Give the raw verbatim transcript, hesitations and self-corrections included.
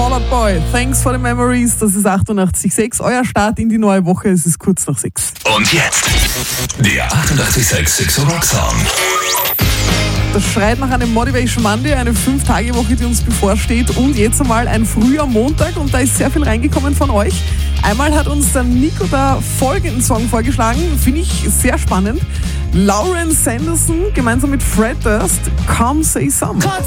Fall Out Boy, thanks for the memories. Das ist achtundachtzig Komma sechs, euer Start in die neue Woche. Es ist kurz nach sechs. Und jetzt der achtundachtzig Komma sechs Six Rock Song. Das schreit nach einem Motivation Monday, eine fünf Tage Woche, die uns bevorsteht. Und jetzt einmal ein früher Montag und da ist sehr viel reingekommen von euch. Einmal hat uns der Nico da folgenden Song vorgeschlagen, finde ich sehr spannend. Lauren Sanderson gemeinsam mit Fred Durst, Come Say Some.